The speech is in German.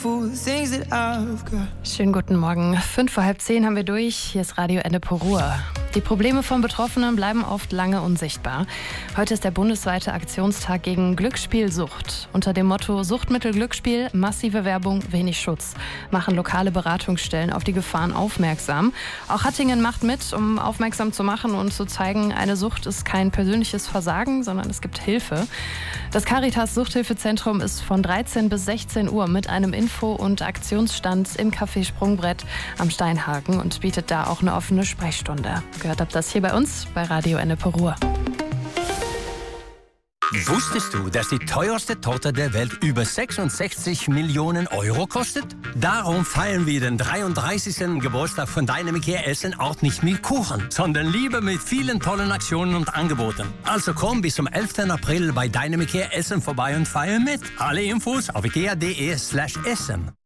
Schönen guten Morgen. 9:55 haben wir durch. Hier ist Radio Ennepe Ruhr. Die Probleme von Betroffenen bleiben oft lange unsichtbar. Heute ist der bundesweite Aktionstag gegen Glücksspielsucht. Unter dem Motto Suchtmittel Glücksspiel, massive Werbung, wenig Schutz machen lokale Beratungsstellen auf die Gefahren aufmerksam. Auch Hattingen macht mit, um aufmerksam zu machen und zu zeigen, eine Sucht ist kein persönliches Versagen, sondern es gibt Hilfe. Das Caritas Suchthilfezentrum ist von 13 bis 16 Uhr mit einem Info- und Aktionsstand im Café Sprungbrett am Steinhaken und bietet da auch eine offene Sprechstunde. Gehört habt das hier bei uns bei Radio Ennepe Ruhr. Wusstest du, dass die teuerste Torte der Welt über 66 Millionen Euro kostet? Darum feiern wir den 33. Geburtstag von deinem IKEA Essen auch nicht mit Kuchen, sondern lieber mit vielen tollen Aktionen und Angeboten. Also komm bis zum 11. April bei deinem IKEA Essen vorbei und feier mit. Alle Infos auf ikea.de/essen.